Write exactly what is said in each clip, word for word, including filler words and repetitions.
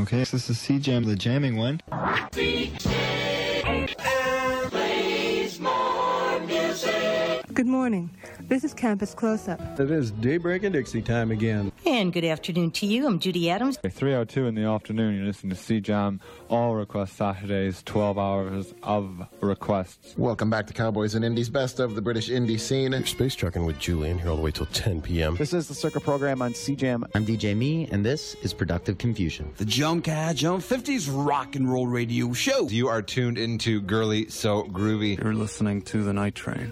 Okay, so this is C-Jam, the jamming one. Good morning. This is Campus Close-Up. It is Daybreak and Dixie time again. And good afternoon to you. I'm Judy Adams. three oh two in the afternoon, you're listening to C-Jam, all request Saturdays, twelve hours of requests. Welcome back to Cowboys and Indies, best of the British indie scene. You're space trucking with Julian here all the way till ten p.m. This is the Circa program on C-Jam. I'm D J Me, and this is Productive Confusion. The Jump Cat Jump fifties rock and roll radio show. You are tuned into Girly So Groovy. You're listening to The Night Train.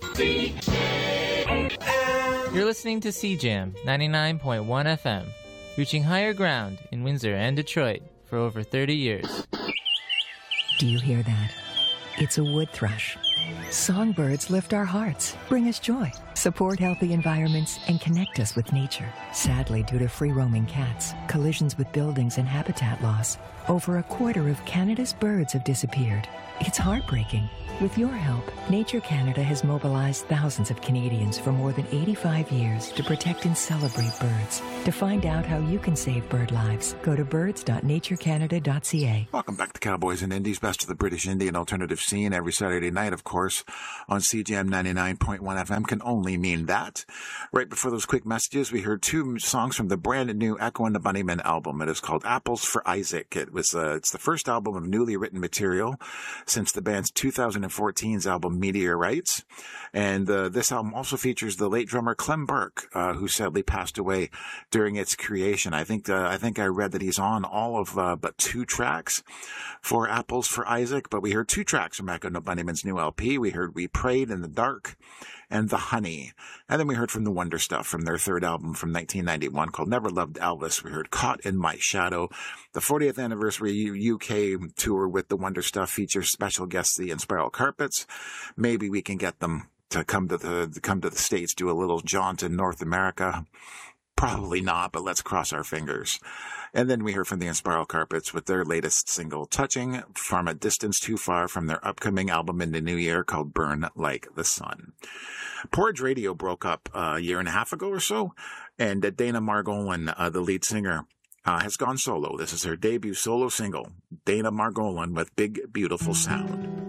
You're listening to C-Jam ninety-nine point one F M, reaching higher ground in Windsor and Detroit for over thirty years. Do you hear that? It's a wood thrush. Songbirds lift our hearts, bring us joy, support healthy environments, and connect us with nature. Sadly, due to free-roaming cats, collisions with buildings, and habitat loss, over a quarter of Canada's birds have disappeared. It's heartbreaking. With your help, Nature Canada has mobilized thousands of Canadians for more than eighty-five years to protect and celebrate birds. To find out how you can save bird lives, go to birds dot nature canada dot c a. Welcome back to Cowboys and Indies, best of the British indie and alternative scene, every Saturday night, of course, on C-Jam ninety-nine point one F M can only mean that. Right before those quick messages, we heard two songs from the brand new Echo and the Bunnymen album. It is called Apples for Isaac. It was uh, it's the first album of newly written material since the band's two thousand fourteen's album Meteorites. And uh, this album also features the late drummer Clem Burke, uh, who sadly passed away during its creation. I think uh, I think I read that he's on all of uh, but two tracks for Apples for Isaac, but we heard two tracks from Echo and the Bunnymen's new L P. We heard We Prayed in the Dark and The Honey. And then we heard from the Wonder Stuff from their third album from nineteen ninety-one called Never Loved Elvis. We heard Caught in My Shadow. The fortieth anniversary U K tour with the Wonder Stuff features special guests, the Inspiral Carpets. Maybe we can get them to come to the to come to the States, do a little jaunt in North America. Probably not, but let's cross our fingers. And then we heard from the Inspiral Carpets with their latest single, Touching, from a distance too far from their upcoming album in the new year called Burn Like the Sun. Porridge Radio broke up uh, a year and a half ago or so, and uh, Dana Margolin, uh, the lead singer, uh, has gone solo. This is her debut solo single, Dana Margolin with Big Beautiful Sound.